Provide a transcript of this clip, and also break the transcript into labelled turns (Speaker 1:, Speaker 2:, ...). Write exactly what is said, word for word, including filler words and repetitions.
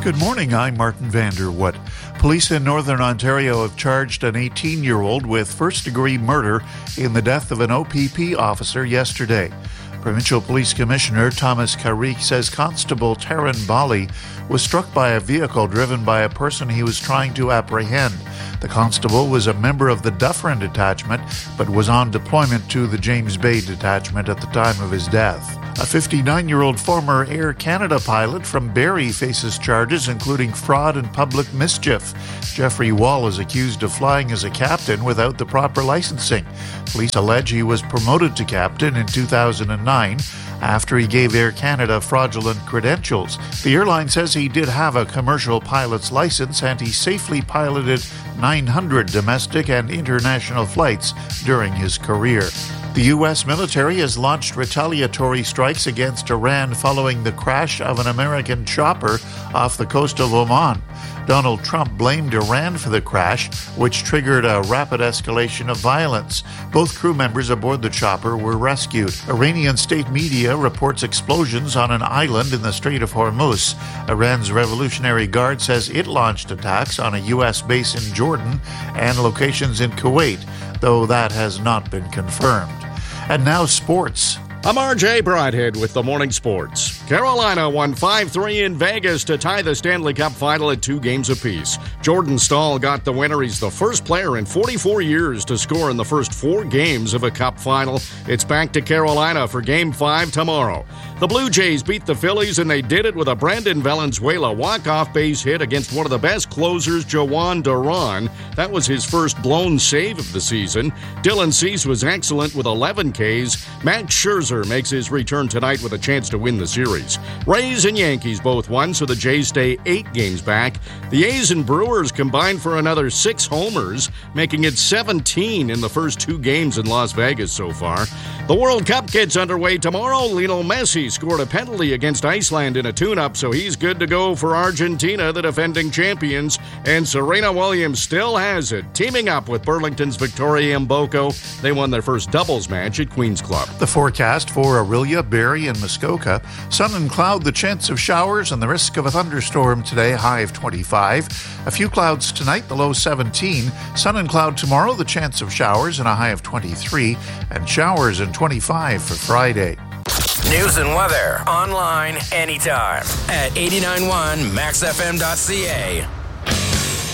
Speaker 1: Good morning, I'm Martin Vanderwood. Police in Northern Ontario have charged an eighteen-year-old with first-degree murder in the death of an O P P officer yesterday. Provincial Police Commissioner Thomas Carrique says Constable Taryn Bali was struck by a vehicle driven by a person he was trying to apprehend. The constable was a member of the Dufferin Detachment, but was on deployment to the James Bay Detachment at the time of his death. A fifty-nine-year-old former Air Canada pilot from Barrie faces charges including fraud and public mischief. Jeffrey Wall is accused of flying as a captain without the proper licensing. Police allege he was promoted to captain in two thousand nine after he gave Air Canada fraudulent credentials. The airline says he did have a commercial pilot's license and he safely piloted nine hundred domestic and international flights during his career. The U S military has launched retaliatory strikes against Iran following the crash of an American chopper off the coast of Oman. Donald Trump blamed Iran for the crash, which triggered a rapid escalation of violence. Both crew members aboard the chopper were rescued. Iranian state media reports explosions on an island in the Strait of Hormuz. Iran's Revolutionary Guard says it launched attacks on a U S base in Jordan and locations in Kuwait, though that has not been confirmed. And now sports.
Speaker 2: I'm R J Broadhead with the Morning Sports. Carolina won five three in Vegas to tie the Stanley Cup final at two games apiece. Jordan Staal got the winner. He's the first player in forty-four years to score in the first four games of a Cup final. It's back to Carolina for Game five tomorrow. The Blue Jays beat the Phillies, and they did it with a Brandon Valenzuela walk-off base hit against one of the best closers, Jhoan Duran. That was his first blown save of the season. Dylan Cease was excellent with eleven Ks. Max Scherzer makes his return tonight with a chance to win the series. Rays and Yankees both won, so the Jays stay eight games back. The A's and Brewers combined for another six homers, making it seventeen in the first two games in Las Vegas so far. The World Cup gets underway tomorrow. Lionel Messi scored a penalty against Iceland in a tune-up, so he's good to go for Argentina, the defending champions. And Serena Williams still has it, teaming up with Burlington's Victoria Mboko. They won their first doubles match at Queen's Club.
Speaker 1: The forecast for Orillia, Barrie, and Muskoka. Sun and cloud, the chance of showers and the risk of a thunderstorm today, high of twenty-five. A few clouds tonight, the low seventeen. Sun and cloud tomorrow, the chance of showers and a high of twenty-three. And showers and twenty-five for Friday.
Speaker 3: News and weather online anytime at eighty-nine point one max f m dot c a.